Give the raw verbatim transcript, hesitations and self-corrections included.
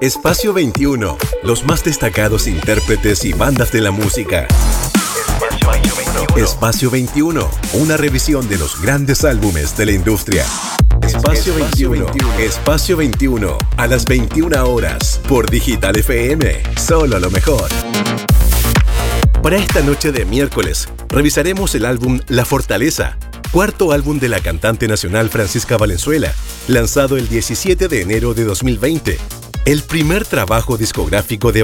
Espacio veintiuno, los más destacados intérpretes y bandas de la música. Espacio veintiuno. Espacio veintiuno, una revisión de los grandes álbumes de la industria. Espacio veintiuno, Espacio veintiuno, a las veintiuna horas, por Digital F M, solo lo mejor. Para esta noche de miércoles, revisaremos el álbum La Fortaleza, cuarto álbum de la cantante nacional Francisca Valenzuela, lanzado el diecisiete de enero de dos mil veinte. El primer trabajo discográfico de